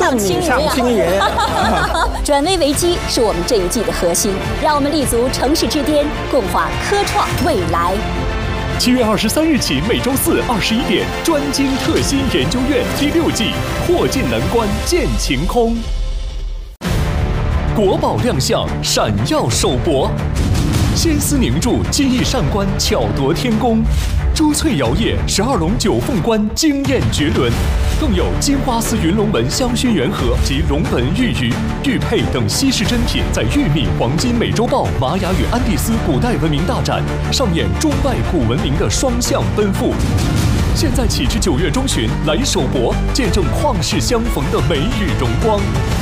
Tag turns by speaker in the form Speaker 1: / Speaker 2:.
Speaker 1: 上青云。
Speaker 2: 转危为机是我们这一季的核心，让我们立足城市之巅，共话科创未来。
Speaker 3: 7月23日起，每周四21点，专精特新研究院第6季，破镜难关见晴空。国宝亮相，闪耀首博。仙丝凝铸，技艺上官，巧夺天工。珠翠摇曳，12龙9凤冠惊艳绝伦。更有金花丝云龙纹香薰圆盒及龙纹玉鱼、玉佩等稀世珍品，在玉米黄金美洲豹、玛雅与安第斯古代文明大展上演中外古文明的双向奔赴。现在起至9月中旬，来首博，见证旷世相逢的美与荣光。